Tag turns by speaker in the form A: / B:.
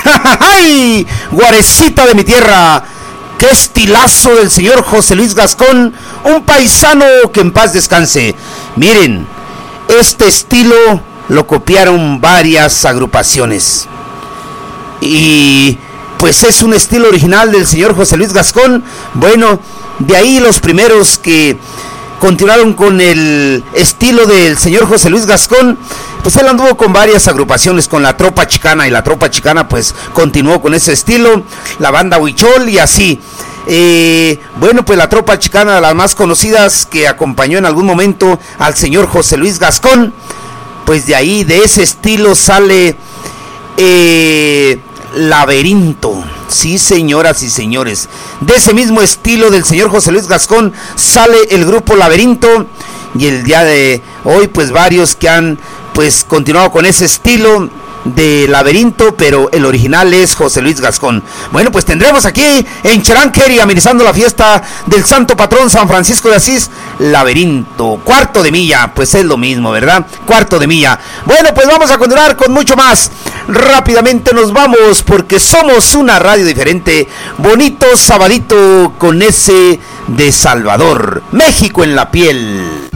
A: ¡Ay! Guarecita de mi tierra. ¡Qué estilazo del señor José Luis Gascón! Un paisano que en paz descanse. Miren, este estilo lo copiaron varias agrupaciones. Y pues es un estilo original del señor José Luis Gascón. Bueno, de ahí los primeros que continuaron con el estilo del señor José Luis Gascón, pues él anduvo con varias agrupaciones, con la Tropa Chicana, y la Tropa Chicana pues continuó con ese estilo, la Banda Huichol y así. Bueno, pues la Tropa Chicana, de las más conocidas, que acompañó en algún momento al señor José Luis Gascón, pues de ahí, de ese estilo sale Laberinto. Sí, señoras y señores, de ese mismo estilo del señor José Luis Gascón sale el grupo Laberinto, y el día de hoy pues varios que han pues continuado con ese estilo de Laberinto, pero el original es José Luis Gascón. Bueno, pues tendremos aquí en Cheranqueri, amenizando la fiesta del santo patrón San Francisco de Asís, Laberinto, Cuarto de Milla, pues es lo mismo, ¿verdad? Cuarto de Milla. Bueno, pues vamos a continuar con mucho más. Rápidamente nos vamos, porque somos una radio diferente. Bonito sabadito con ese de Salvador, México en la piel.